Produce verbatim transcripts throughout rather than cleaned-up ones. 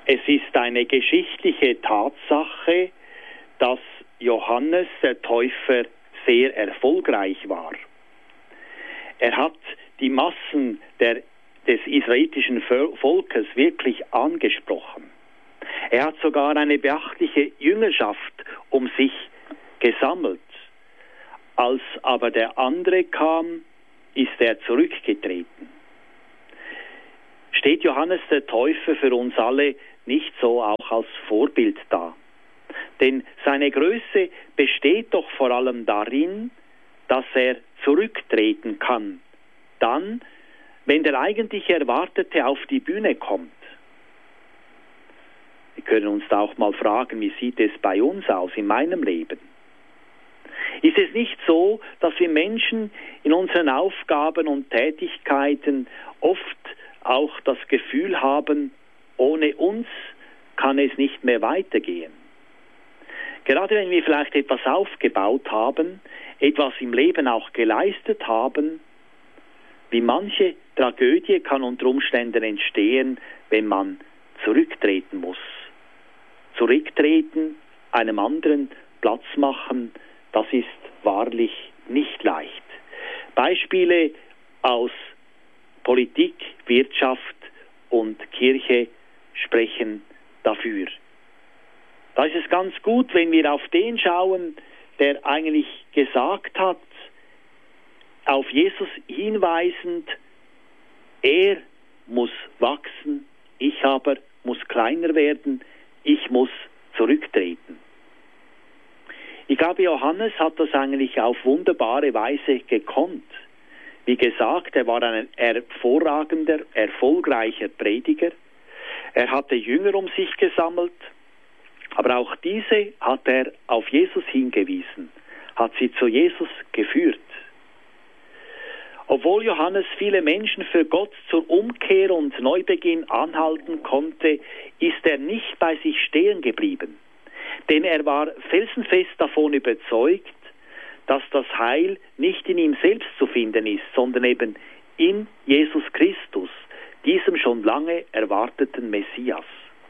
Es ist eine geschichtliche Tatsache, dass Johannes der Täufer sehr erfolgreich war. Er hat die Massen der, des israelitischen Volkes wirklich angesprochen. Er hat sogar eine beachtliche Jüngerschaft um sich gesammelt. Als aber der andere kam, ist er zurückgetreten. Steht Johannes der Täufer für uns alle nicht so auch als Vorbild da? Denn seine Größe besteht doch vor allem darin, dass er zurücktreten kann, dann, wenn der eigentlich Erwartete auf die Bühne kommt. Wir können uns da auch mal fragen, wie sieht es bei uns aus, in meinem Leben? Ist es nicht so, dass wir Menschen in unseren Aufgaben und Tätigkeiten oft auch das Gefühl haben, ohne uns kann es nicht mehr weitergehen? Gerade wenn wir vielleicht etwas aufgebaut haben, etwas im Leben auch geleistet haben, wie manche Tragödie kann unter Umständen entstehen, wenn man zurücktreten muss. Zurücktreten, einem anderen Platz machen, das ist wahrlich nicht leicht. Beispiele aus Politik, Wirtschaft und Kirche sprechen dafür. Da ist es ganz gut, wenn wir auf den schauen, der eigentlich gesagt hat, auf Jesus hinweisend, er muss wachsen, ich aber muss kleiner werden, ich muss zurücktreten. Ich glaube, Johannes hat das eigentlich auf wunderbare Weise gekonnt. Wie gesagt, er war ein hervorragender, erfolgreicher Prediger. Er hatte Jünger um sich gesammelt, aber auch diese hat er auf Jesus hingewiesen, hat sie zu Jesus geführt. Obwohl Johannes viele Menschen für Gott zur Umkehr und Neubeginn anhalten konnte, ist er nicht bei sich stehen geblieben. Denn er war felsenfest davon überzeugt, dass das Heil nicht in ihm selbst zu finden ist, sondern eben in Jesus Christus, diesem schon lange erwarteten Messias.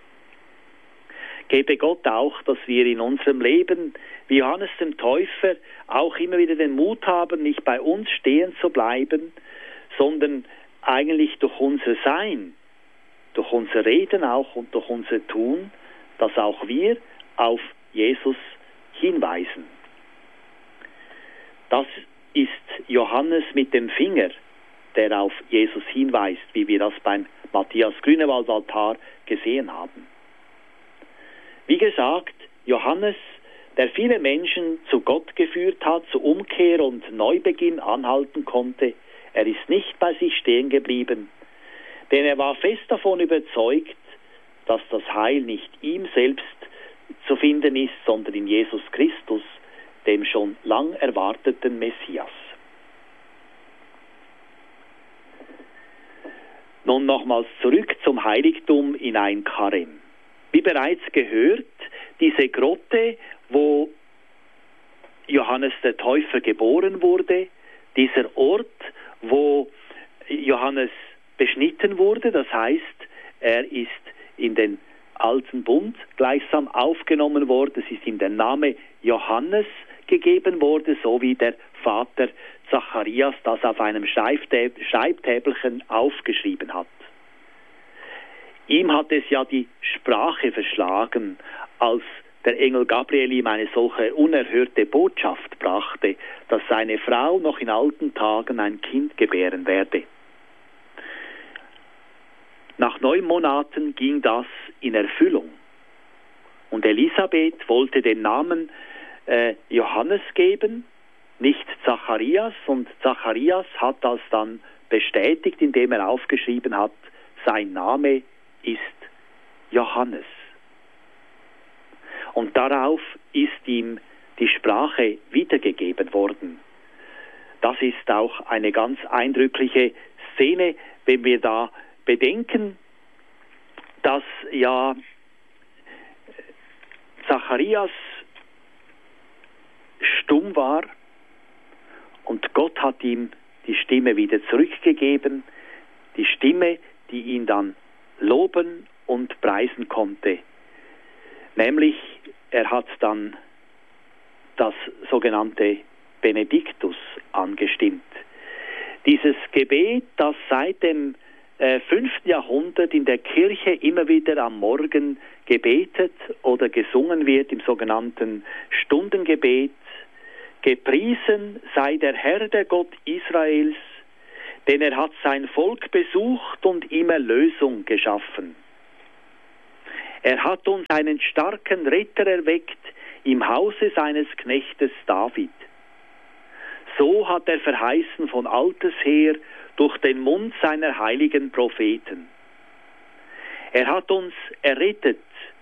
Gebe Gott auch, dass wir in unserem Leben, wie Johannes dem Täufer, auch immer wieder den Mut haben, nicht bei uns stehen zu bleiben, sondern eigentlich durch unser Sein, durch unser Reden auch und durch unser Tun, dass auch wir auf Jesus hinweisen. Das ist Johannes mit dem Finger, der auf Jesus hinweist, wie wir das beim Matthias Grünewald-Altar gesehen haben. Wie gesagt, Johannes, der viele Menschen zu Gott geführt hat, zu Umkehr und Neubeginn anhalten konnte, er ist nicht bei sich stehen geblieben, denn er war fest davon überzeugt, dass das Heil nicht ihm selbst zu finden ist, sondern in Jesus Christus, dem schon lang erwarteten Messias. Nun nochmals zurück zum Heiligtum in Ein Karem. Wie bereits gehört, diese Grotte, wo Johannes der Täufer geboren wurde, dieser Ort, wo Johannes beschnitten wurde, das heißt, er ist in den alten Bund gleichsam aufgenommen worden, es ist ihm der Name Johannes gegeben worden, so wie der Vater Zacharias das auf einem Schreibtäfelchen aufgeschrieben hat. Ihm hat es ja die Sprache verschlagen, als der Engel Gabriel ihm eine solche unerhörte Botschaft brachte, dass seine Frau noch in alten Tagen ein Kind gebären werde. Nach neun Monaten ging das in Erfüllung. Und Elisabeth wollte den Namen äh, Johannes geben, nicht Zacharias. Und Zacharias hat das dann bestätigt, indem er aufgeschrieben hat, sein Name ist Johannes. Und darauf ist ihm die Sprache wiedergegeben worden. Das ist auch eine ganz eindrückliche Szene, wenn wir da bedenken, dass ja Zacharias stumm war und Gott hat ihm die Stimme wieder zurückgegeben, die Stimme, die ihn dann loben und preisen konnte. Nämlich, er hat dann das sogenannte Benediktus angestimmt. Dieses Gebet, das seit dem äh, fünften Jahrhundert in der Kirche immer wieder am Morgen gebetet oder gesungen wird im sogenannten Stundengebet. Gepriesen sei der Herr, der Gott Israels, denn er hat sein Volk besucht und ihm Erlösung geschaffen. Er hat uns einen starken Ritter erweckt im Hause seines Knechtes David. So hat er verheißen von alters her durch den Mund seiner heiligen Propheten. Er hat uns errettet.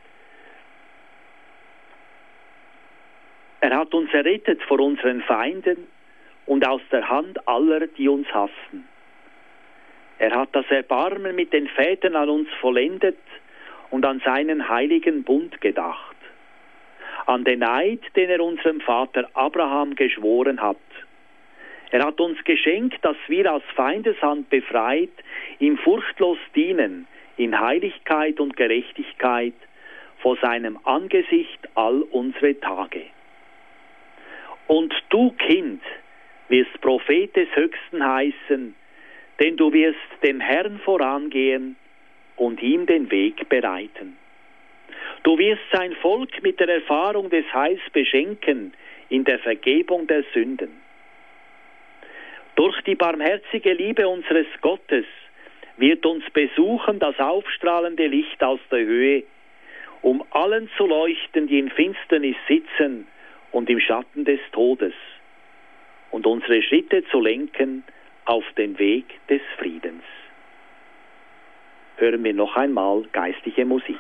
Er hat uns errettet vor unseren Feinden und aus der Hand aller, die uns hassen. Er hat das Erbarmen mit den Vätern an uns vollendet und an seinen heiligen Bund gedacht, an den Eid, den er unserem Vater Abraham geschworen hat. Er hat uns geschenkt, dass wir aus Feindeshand befreit, ihm furchtlos dienen, in Heiligkeit und Gerechtigkeit, vor seinem Angesicht all unsere Tage. Und du, Kind, wirst Prophet des Höchsten heißen, denn du wirst dem Herrn vorangehen und ihm den Weg bereiten. Du wirst sein Volk mit der Erfahrung des Heils beschenken in der Vergebung der Sünden. Durch die barmherzige Liebe unseres Gottes wird uns besuchen das aufstrahlende Licht aus der Höhe, um allen zu leuchten, die in Finsternis sitzen und im Schatten des Todes, und unsere Schritte zu lenken auf den Weg des Friedens. Hören wir noch einmal geistliche Musik.